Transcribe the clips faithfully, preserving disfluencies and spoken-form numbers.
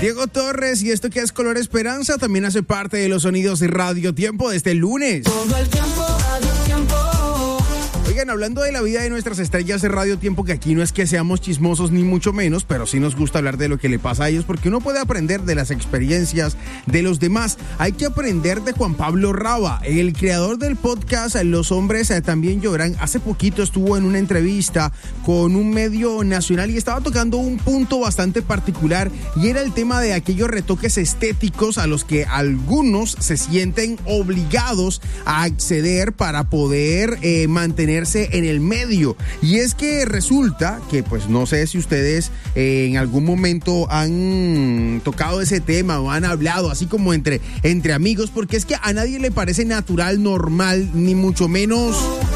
Diego Torres y esto que es Color Esperanza también hace parte de los sonidos de Radio Tiempo de este lunes. Todo el tiempo, Radio Tiempo. Oigan, hablando de la vida de nuestras estrellas de Radio Tiempo, que aquí no es que seamos chismosos ni mucho menos, pero sí nos gusta hablar de lo que le pasa a ellos porque uno puede aprender de las experiencias de los demás. Hay que aprender de Juan Pablo Raba, el creador del podcast Los Hombres También Lloran. Hace poquito estuvo en una entrevista con un medio nacional y estaba tocando un punto bastante particular y era el tema de aquellos retoques estéticos a los que algunos se sienten obligados a acceder para poder eh, mantener en el medio. Y es que resulta que, pues no sé si ustedes eh, en algún momento han tocado ese tema o han hablado así como entre, entre amigos, porque es que a nadie le parece natural, normal, ni mucho menos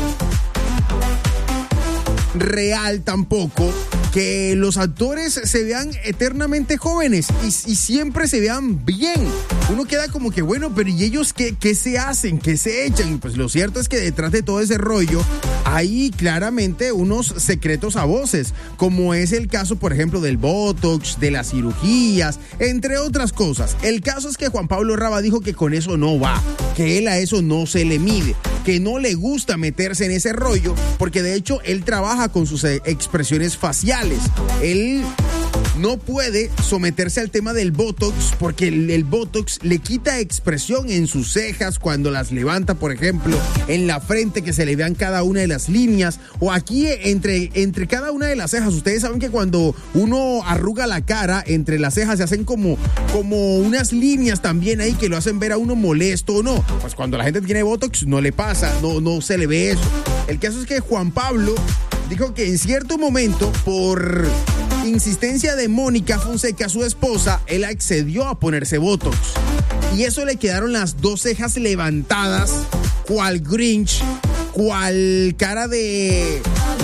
real tampoco que los actores se vean eternamente jóvenes y, y siempre se vean bien. Uno queda como que, bueno, pero ¿y ellos qué, qué se hacen? ¿Qué se echan? Pues lo cierto es que detrás de todo ese rollo hay claramente unos secretos a voces, como es el caso, por ejemplo, del Botox, de las cirugías, entre otras cosas. El caso es que Juan Pablo Raba dijo que con eso no va, que él a eso no se le mide, que no le gusta meterse en ese rollo, porque de hecho él trabaja con sus expresiones faciales. Él no puede someterse al tema del Botox porque el, el Botox le quita expresión en sus cejas cuando las levanta, por ejemplo, en la frente, que se le vean cada una de las líneas, o aquí entre, entre cada una de las cejas. Ustedes saben que cuando uno arruga la cara, entre las cejas se hacen como, como unas líneas también ahí que lo hacen ver a uno molesto o no. Pues cuando la gente tiene Botox no le pasa, no, no se le ve eso. El caso es que Juan Pablo dijo que en cierto momento, por insistencia de Mónica Fonseca, su esposa, él accedió a ponerse Botox. Y eso le quedaron las dos cejas levantadas, cual Grinch, cual cara de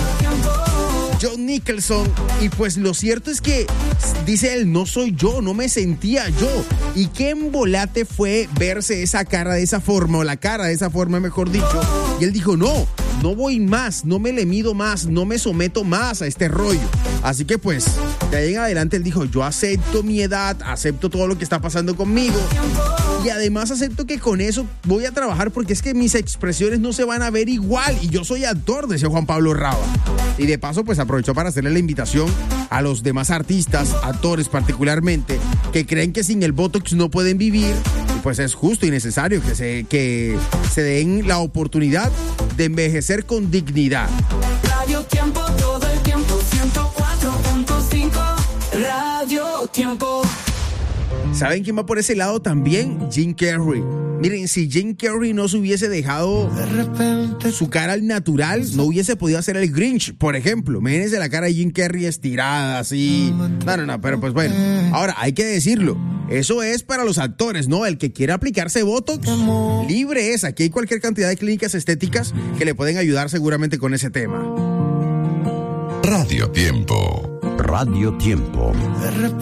John Nicholson. Y pues lo cierto es que, dice él, no soy yo, no me sentía yo. Y qué embolate fue verse esa cara de esa forma, o la cara de esa forma, mejor dicho. Y él dijo, no, no voy más, no me le mido más, no me someto más a este rollo. Así que pues, de ahí en adelante él dijo, yo acepto mi edad, acepto todo lo que está pasando conmigo. Y además acepto que con eso voy a trabajar porque es que mis expresiones no se van a ver igual. Y yo soy actor, decía Juan Pablo Raba. Y de paso pues aprovechó para hacerle la invitación a los demás artistas, actores particularmente, que creen que sin el Botox no pueden vivir. Y pues es justo y necesario que se, que se den la oportunidad de envejecer con dignidad. Radio Tiempo, todo el tiempo, ciento cuatro punto cinco. Radio Tiempo. ¿Saben quién va por ese lado también? Jim Carrey. Miren, si Jim Carrey no se hubiese dejado su cara al natural, no hubiese podido hacer el Grinch, por ejemplo. Imagínense la cara de Jim Carrey estirada así. No, no, no, pero pues bueno. Ahora, hay que decirlo. Eso es para los actores, ¿no? El que quiera aplicarse Botox, libre es. Aquí hay cualquier cantidad de clínicas estéticas que le pueden ayudar seguramente con ese tema. Radio Tiempo. Radio Tiempo.